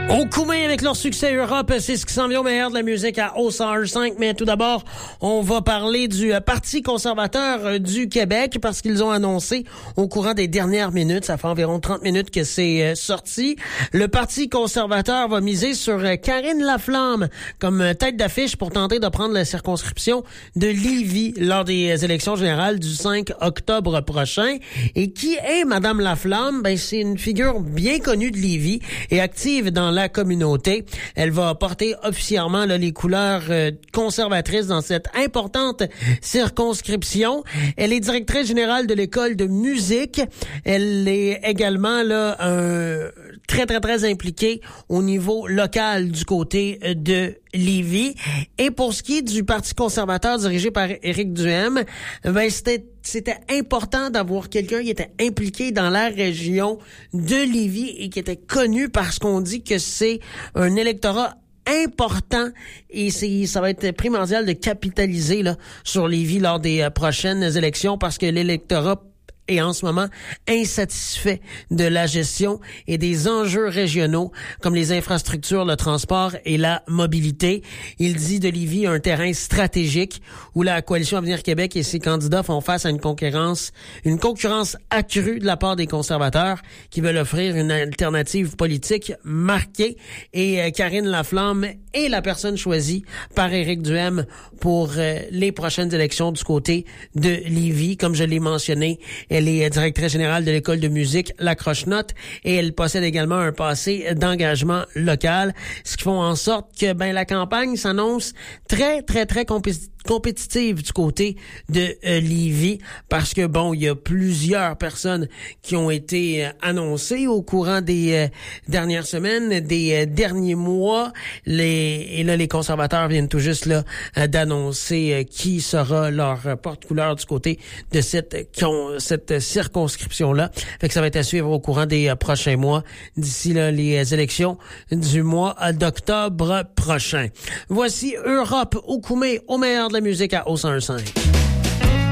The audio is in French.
Au Coumain avec leur succès Europe, c'est ce qui s'en vient au meilleur de la musique à OCR5. Mais tout d'abord, on va parler du Parti conservateur du Québec parce qu'ils ont annoncé au courant des dernières minutes, ça fait environ 30 minutes que c'est sorti, le Parti conservateur va miser sur Karine Laflamme comme tête d'affiche pour tenter de prendre la circonscription de Lévis lors des élections générales du 5 octobre prochain. Et qui est Madame Laflamme? Ben, c'est une figure bien connue de Lévis et active dans la communauté. Elle va porter officiellement là, les couleurs conservatrices dans cette importante circonscription. Elle est directrice générale de l'école de musique. Elle est également là très impliquée au niveau local du côté de Lévis. Et pour ce qui est du Parti conservateur dirigé par Éric Duhem, ben c'était important d'avoir quelqu'un qui était impliqué dans la région de Lévis et qui était connu parce qu'on dit que c'est un électorat important et ça va être primordial de capitaliser là sur Lévis lors des prochaines élections parce que l'électorat est en ce moment insatisfait de la gestion et des enjeux régionaux comme les infrastructures, le transport et la mobilité. Il dit de Lévis un terrain stratégique où la coalition Avenir Québec et ses candidats font face à une concurrence accrue de la part des conservateurs qui veulent offrir une alternative politique marquée. Et Karine Laflamme est la personne choisie par Éric Duhem pour les prochaines élections du côté de Lévis. Comme je l'ai mentionné, elle est directrice générale de l'école de musique La Croche-Note et elle possède également un passé d'engagement local, ce qui font en sorte que la campagne s'annonce très compétitive du côté de Lévis parce que il y a plusieurs personnes qui ont été annoncées au courant des dernières semaines, des derniers mois. Les conservateurs viennent tout juste là d'annoncer qui sera leur porte-couleur du côté de cette circonscription-là. Fait que ça va être à suivre au courant des prochains mois d'ici là les élections du mois d'octobre prochain. Voici Europe au Coumain au meilleur de la musique à OCR5.